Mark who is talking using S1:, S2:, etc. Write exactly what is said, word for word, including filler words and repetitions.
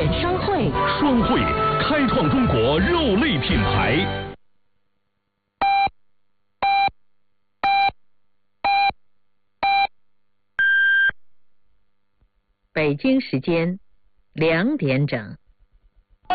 S1: 远商会，
S2: 双汇开创中国肉类品牌。
S3: 北京时间两点整。